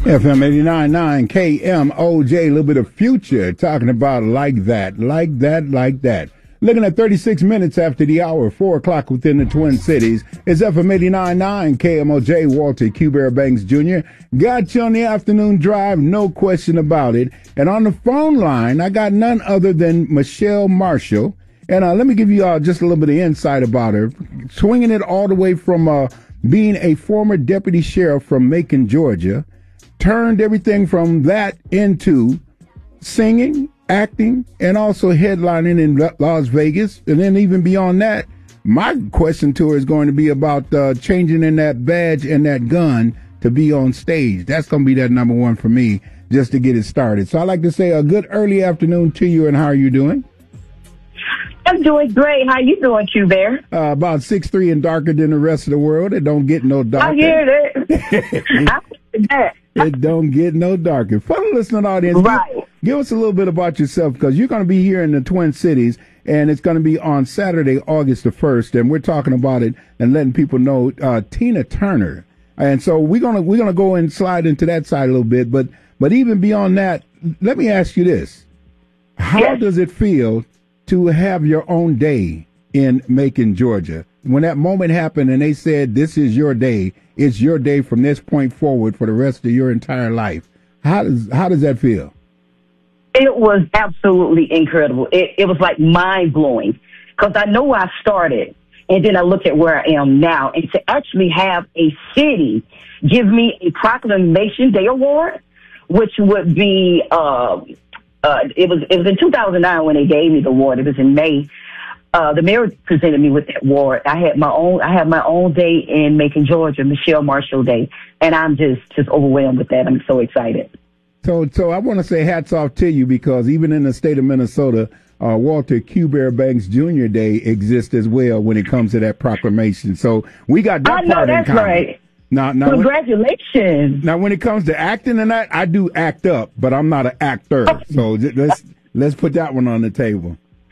FM 89.9 KMOJ, a little bit of Future, talking about like that, like that, like that. Looking at 36 minutes after the hour, 4 o'clock within the Twin Cities. It's FM 89.9 KMOJ, Walter Q. Bear Banks Jr. Got you on the afternoon drive, no question about it. And on the phone line, I got none other than Michelle Marshall. And let me give you just a little bit of insight about her. Swinging it all the way from being a former deputy sheriff from Macon, Georgia. Turned everything from that into singing, acting, and also headlining in Las Vegas. And then even beyond that, my question to her is going to be about changing in that badge and that gun to be on stage. That's going to be that number one for me, just to get it started. So I'd like to say a good early afternoon to you, and how are you doing? I'm doing great. How you doing, Q Bear? About 6'3" and darker than the rest of the world. It don't get no darker. I hear that. I hear that. It don't get no darker. For the listening audience, right. Give us a little bit about yourself, because you're going to be here in the Twin Cities, and it's going to be on Saturday, August the 1st, and we're talking about it and letting people know Tina Turner. And so we're gonna go and slide into that side a little bit, but even beyond that, let me ask you this: how does it feel to have your own day in Macon, Georgia? When that moment happened and they said, this is your day, it's your day from this point forward for the rest of your entire life. How does that feel? It was absolutely incredible. It was like mind blowing, because I know I started and then I look at where I am now, and to actually have a city give me a Proclamation Day award, which would be, it was in 2009 when they gave me the award. It was in May. The mayor presented me with that award. I have my own day in Macon, Georgia, Michelle Marshall Day, and I'm just overwhelmed with that. I'm so excited. So I want to say hats off to you, because even in the state of Minnesota, Walter Q. Bear Banks Jr. Day exists as well when it comes to that proclamation. So we got that part in common. Right. Now, congratulations. Now, when it comes to acting and that, I do act up, but I'm not an actor. So let's put that one on the table.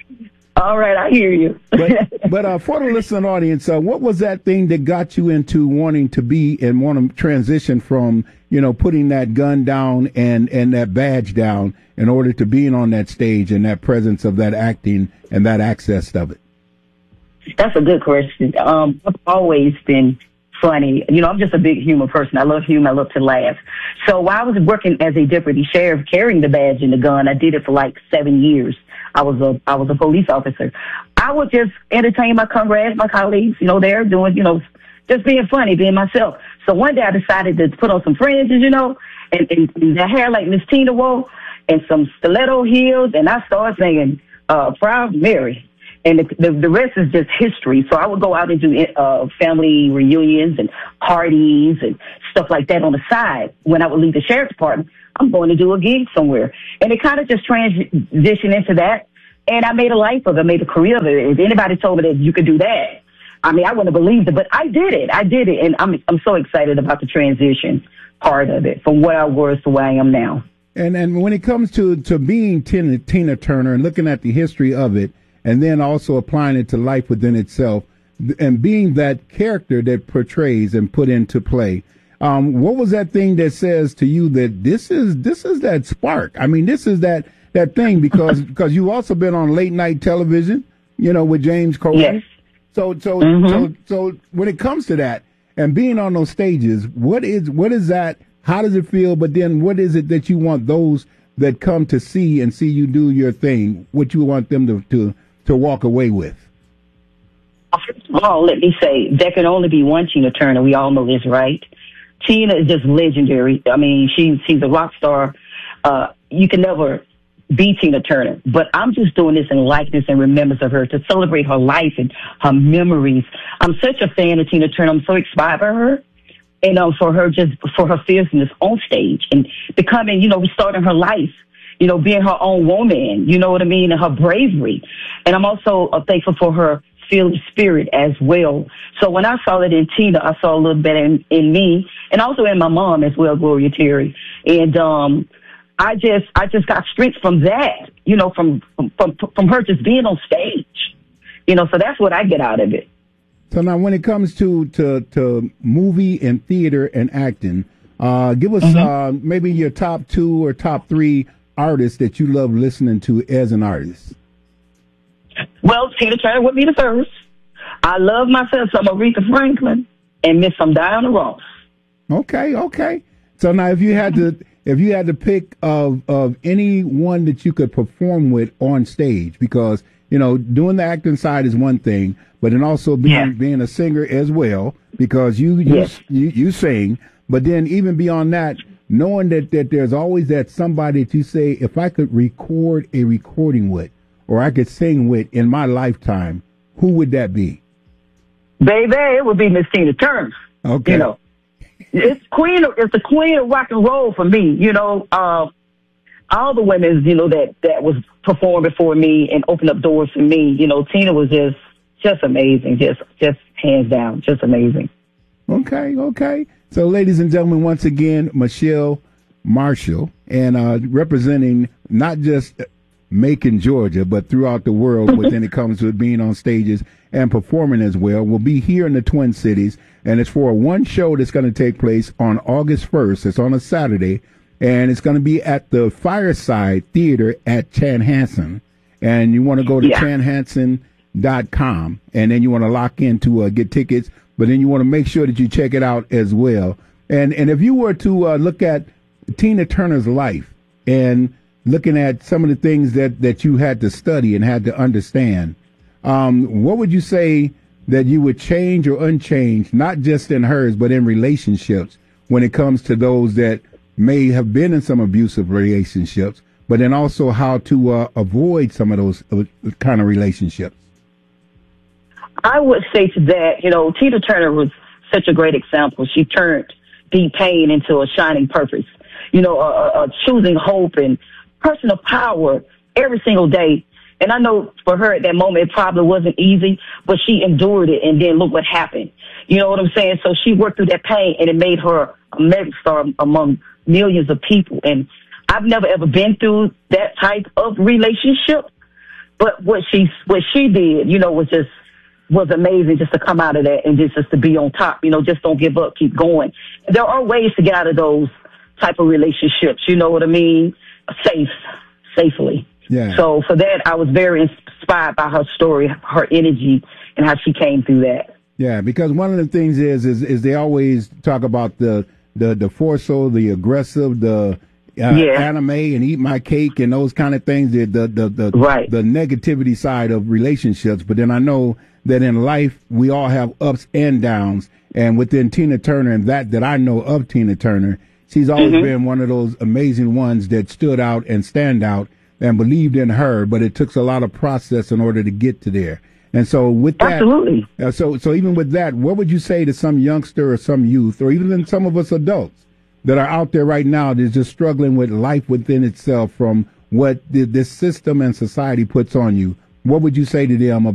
All right, I hear you. but for the listening audience, what was that thing that got you into wanting to be and want to transition from, putting that gun down and that badge down in order to being on that stage and that presence of that acting and that access of it? That's a good question. I've always been funny. I'm just a big humor person. I love humor. I love to laugh. So while I was working as a deputy sheriff carrying the badge and the gun, I did it for like 7 years. I was a police officer. I would just entertain my comrades, my colleagues, they're doing, just being funny, being myself. So one day I decided to put on some fringes, and the hair like Miss Tina wore, and some stiletto heels, and I started singing Proud Mary. And the rest is just history. So I would go out and do family reunions and parties and stuff like that on the side. When I would leave the sheriff's department, I'm going to do a gig somewhere. And it kind of just transitioned into that. And I made a life of it, I made a career of it. If anybody told me that you could do that, I wouldn't have believed it. But I did it. And I'm so excited about the transition part of it, from where I was to where I am now. And when it comes to being Tina Turner and looking at the history of it, and then also applying it to life within itself, and being that character that portrays and put into play. What was that thing that says to you that this is that spark? This is that thing, because you've also been on late night television, with James Corden. Yes. So when it comes to that and being on those stages, what is that? How does it feel? But then what is it that you want those that come to see you do your thing, what you want them to walk away with? First of all, let me say, there can only be one Tina Turner. We all know this, right? Tina is just legendary. She's a rock star. You can never be Tina Turner. But I'm just doing this in likeness and remembrance of her, to celebrate her life and her memories. I'm such a fan of Tina Turner. I'm so inspired by her. And for her fierceness on stage and becoming, restarting her life. Being her own woman, and her bravery. And I'm also thankful for her fearless spirit as well. So when I saw it in Tina, I saw a little bit in me, and also in my mom as well, Gloria Terry. And I just got strength from that, from her just being on stage. So that's what I get out of it. So now when it comes to movie and theater and acting, Give us maybe your top 2 or top 3 artists that you love listening to as an artist. Well, Tina Turner would be the first. I love myself some Aretha Franklin and Miss some Diana Ross. Okay. So now, if you had to pick of anyone that you could perform with on stage, because doing the acting side is one thing, but then also being a singer as well, because you sing. But then even beyond that, knowing that there's always that somebody that you say, if I could record a recording with, or I could sing with in my lifetime, who would that be? Baby, it would be Miss Tina Turner. Okay. It's the queen of rock and roll for me. All the women, that was performed before me and opened up doors for me. Tina was just amazing, just hands down, just amazing. Okay. So, ladies and gentlemen, once again, Michelle Marshall, and representing not just Macon, Georgia, but throughout the world when it comes to being on stages and performing as well, will be here in the Twin Cities, and it's for one show that's going to take place on August 1st. It's on a Saturday, and it's going to be at the Fireside Theater at Chanhassen. And you want to go to chanhassen.com, and then you want to lock in to get tickets, but then you want to make sure that you check it out as well. And if you were to look at Tina Turner's life and looking at some of the things that you had to study and had to understand, what would you say that you would change or unchange, not just in hers, but in relationships, when it comes to those that may have been in some abusive relationships, but then also how to avoid some of those kind of relationships? I would say to that, Tina Turner was such a great example. She turned deep pain into a shining purpose, choosing hope and personal power every single day. And I know for her at that moment, it probably wasn't easy, but she endured it, and then look what happened. You know what I'm saying? So she worked through that pain, and it made her a megastar among millions of people. And I've never ever been through that type of relationship, but what she did, was amazing, just to come out of that and just to be on top. Just don't give up, keep going. There are ways to get out of those type of relationships. You know what I mean? Safely. Yeah. So for that, I was very inspired by her story, her energy, and how she came through that. Yeah, because one of the things is they always talk about the forceful, the aggressive, the anime and eat my cake and those kind of things. The negativity side of relationships. But then I know that in life we all have ups and downs. And within Tina Turner, and that I know of Tina Turner, she's always been one of those amazing ones that stood out and stand out and believed in her, but it took a lot of process in order to get to there. And so with that, absolutely. So even with that, what would you say to some youngster or some youth, or even some of us adults that are out there right now that's just struggling with life within itself from what this system and society puts on you? What would you say to them about